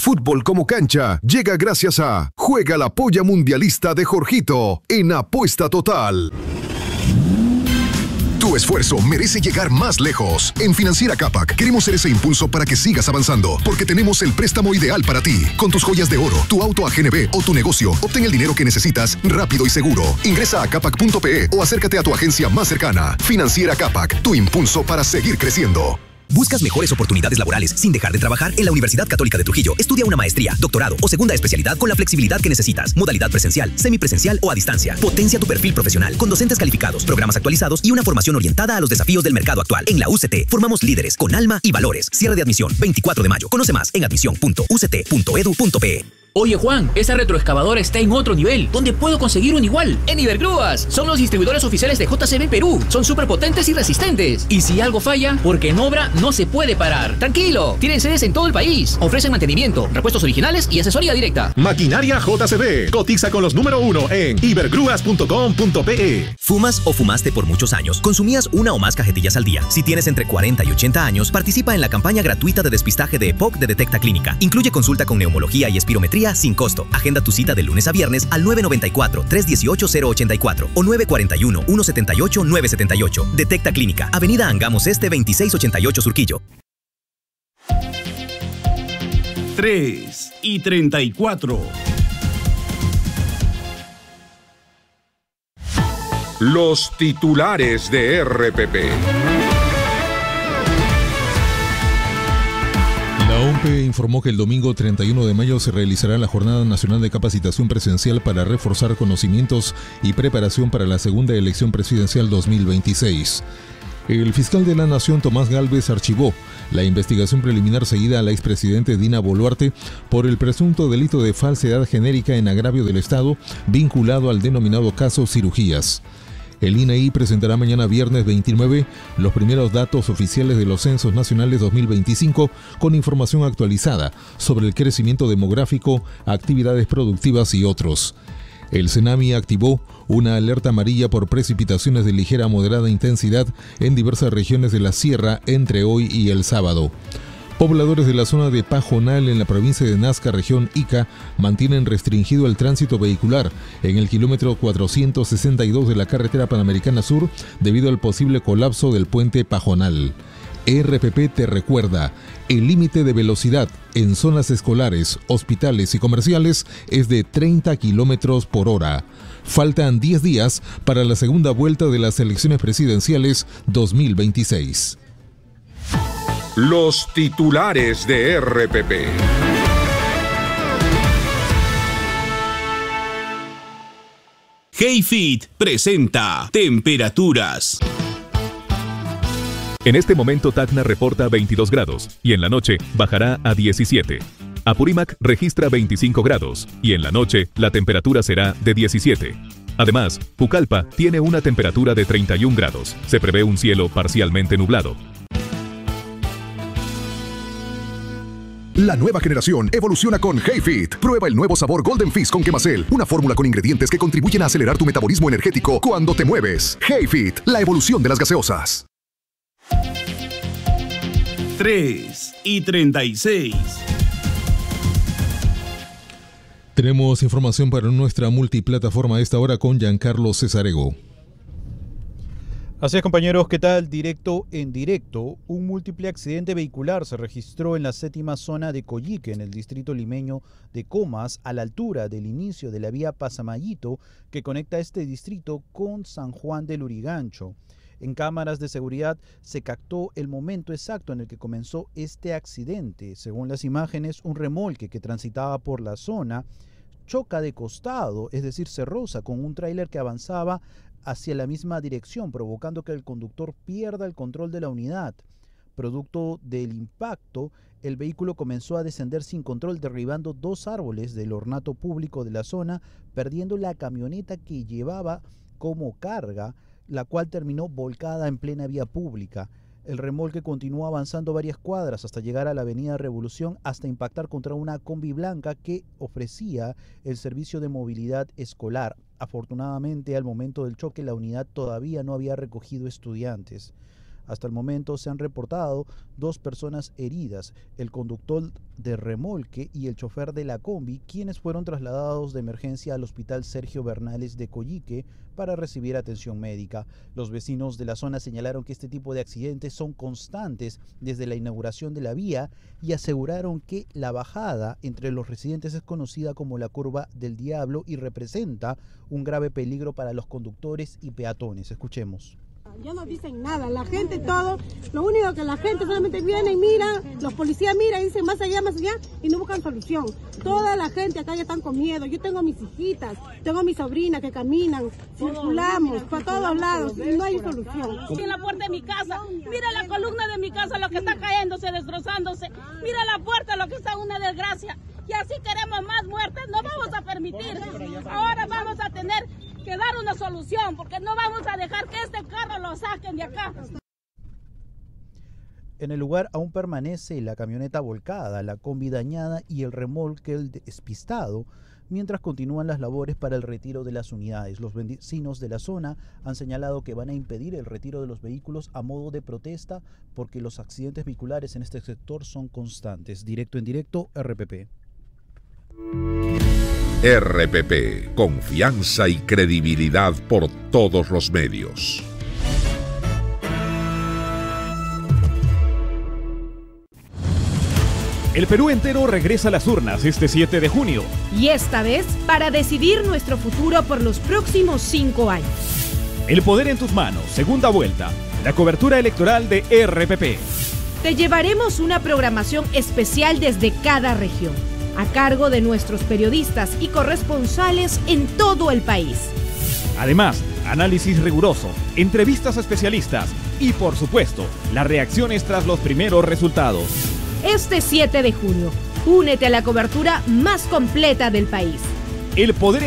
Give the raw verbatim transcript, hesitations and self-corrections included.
fútbol como cancha llega gracias a Juega la Polla Mundialista de Jorgito en Apuesta Total. Tu esfuerzo merece llegar más lejos. En Financiera Capac queremos ser ese impulso para que sigas avanzando, porque tenemos el préstamo ideal para ti. Con tus joyas de oro, tu auto a G N B o tu negocio, obtén el dinero que necesitas rápido y seguro. Ingresa a capac punto pe o acércate a tu agencia más cercana. Financiera Capac, tu impulso para seguir creciendo. ¿Buscas mejores oportunidades laborales sin dejar de trabajar? En la Universidad Católica de Trujillo, estudia una maestría, doctorado o segunda especialidad con la flexibilidad que necesitas. Modalidad presencial, semipresencial o a distancia. Potencia tu perfil profesional con docentes calificados, programas actualizados y una formación orientada a los desafíos del mercado actual. En la U C T, formamos líderes con alma y valores. Cierre de admisión, veinticuatro de mayo. Conoce más en admisión punto u c t punto edu punto pe. Oye Juan, esa retroexcavadora está en otro nivel. ¿Dónde puedo conseguir un igual? En Ibergrúas. Son los distribuidores oficiales de J C B Perú. Son súper potentes y resistentes. Y si algo falla, porque en obra no se puede parar. Tranquilo, tienen sedes en todo el país. Ofrecen mantenimiento, repuestos originales y asesoría directa. Maquinaria J C B. Cotiza con los número uno en ibergrúas punto com punto pe. ¿Fumas o fumaste por muchos años? ¿Consumías una o más cajetillas al día? Si tienes entre cuarenta y ochenta años, participa en la campaña gratuita de despistaje de EPOC de Detecta Clínica. Incluye consulta con neumología y espirometría sin costo. Agenda tu cita de lunes a viernes al nueve nueve cuatro, tres uno ocho, cero ocho cuatro o nueve cuatro uno, uno siete ocho, nueve siete ocho. Detecta Clínica, Avenida Angamos Este veintiséis ochenta y ocho Surquillo. tres y treinta y cuatro. Los titulares de R P P. La O M P E informó que el domingo treinta y uno de mayo se realizará la Jornada Nacional de Capacitación Presencial para reforzar conocimientos y preparación para la segunda elección presidencial dos mil veintiséis. El fiscal de la Nación, Tomás Gálvez, archivó la investigación preliminar seguida al expresidente Dina Boluarte por el presunto delito de falsedad genérica en agravio del Estado vinculado al denominado caso Cirugías. El I N E I presentará mañana viernes veintinueve los primeros datos oficiales de los censos nacionales dos mil veinticinco con información actualizada sobre el crecimiento demográfico, actividades productivas y otros. El CENAMI activó una alerta amarilla por precipitaciones de ligera a moderada intensidad en diversas regiones de la sierra entre hoy y el sábado. Pobladores de la zona de Pajonal en la provincia de Nazca, región Ica, mantienen restringido el tránsito vehicular en el kilómetro cuatrocientos sesenta y dos de la carretera Panamericana Sur debido al posible colapso del puente Pajonal. R P P te recuerda, el límite de velocidad en zonas escolares, hospitales y comerciales es de treinta kilómetros por hora. Faltan diez días para la segunda vuelta de las elecciones presidenciales dos mil veintiséis. Los titulares de R P P. Heyfit presenta temperaturas. En este momento Tacna reporta veintidós grados y en la noche bajará a diecisiete. Apurímac registra veinticinco grados y en la noche la temperatura será de diecisiete. Además, Pucallpa tiene una temperatura de treinta y un grados. Se prevé un cielo parcialmente nublado. La nueva generación evoluciona con Heyfit. Prueba el nuevo sabor Golden Fizz con Quemacel, una fórmula con ingredientes que contribuyen a acelerar tu metabolismo energético cuando te mueves. Heyfit, la evolución de las gaseosas. tres y treinta y seis. Tenemos información para nuestra multiplataforma a esta hora con Giancarlo Cesarego. Así es, compañeros, ¿qué tal? Directo en directo, un múltiple accidente vehicular se registró en la séptima zona de Coyique, en el distrito limeño de Comas, a la altura del inicio de la vía Pasamayito, que conecta este distrito con San Juan del Lurigancho. En cámaras de seguridad se captó el momento exacto en el que comenzó este accidente. Según las imágenes, un remolque que transitaba por la zona choca de costado, es decir, se roza con un tráiler que avanzaba hacia la misma dirección, provocando que el conductor pierda el control de la unidad. Producto del impacto, el vehículo comenzó a descender sin control, derribando dos árboles del ornato público de la zona, perdiendo la camioneta que llevaba como carga, la cual terminó volcada en plena vía pública. El remolque continuó avanzando varias cuadras hasta llegar a la avenida Revolución, hasta impactar contra una combi blanca que ofrecía el servicio de movilidad escolar. Afortunadamente, al momento del choque, la unidad todavía no había recogido estudiantes. Hasta el momento se han reportado dos personas heridas, el conductor de remolque y el chofer de la combi, quienes fueron trasladados de emergencia al Hospital Sergio Bernales de Coyique para recibir atención médica. Los vecinos de la zona señalaron que este tipo de accidentes son constantes desde la inauguración de la vía y aseguraron que la bajada entre los residentes es conocida como la curva del diablo y representa un grave peligro para los conductores y peatones. Escuchemos. Ya no dicen nada, la gente todo, lo único que la gente solamente viene y mira, los policías miran y dicen más allá, más allá y no buscan solución. Toda la gente acá ya están con miedo, yo tengo mis hijitas, tengo mis sobrinas que caminan, circulamos para todos lados y no hay solución. En la puerta de mi casa, mira la columna de mi casa, lo que está cayéndose, destrozándose, mira la puerta, lo que está una desgracia. Y así queremos más muertes, no vamos a permitir. Ahora vamos a tener que dar una solución, porque no vamos a dejar que este carro lo saquen de acá. En el lugar aún permanece la camioneta volcada, la combi dañada y el remolque despistado, mientras continúan las labores para el retiro de las unidades. Los vecinos de la zona han señalado que van a impedir el retiro de los vehículos a modo de protesta porque los accidentes vehiculares en este sector son constantes. Directo en directo, R P P. R P P, confianza y credibilidad por todos los medios. El Perú entero regresa a las urnas este siete de junio. Y esta vez para decidir nuestro futuro por los próximos cinco años. El poder en tus manos, segunda vuelta. La cobertura electoral de R P P. Te llevaremos una programación especial desde cada región, a cargo de nuestros periodistas y corresponsales en todo el país. Además, análisis riguroso, entrevistas a especialistas y, por supuesto, las reacciones tras los primeros resultados. Este siete de junio, únete a la cobertura más completa del país. El poder